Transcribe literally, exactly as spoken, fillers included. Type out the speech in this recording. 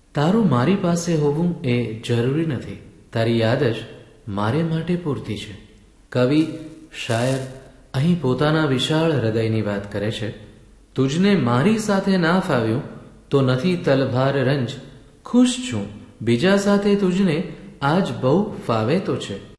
તારું મારી પાસે હોવું એ જરૂરી નથી. તારી યાદ જ મારે માટે પૂરતી છે. કવિ શાયર અહીં પોતાના વિશાળ હૃદયની વાત કરે છે. તુજને મારી સાથે ના ફાવ્યું તો નથી તલભાર રંજ, ખુશ છું બીજા સાથે તુજને આજ બહુ ફાવે તો છે.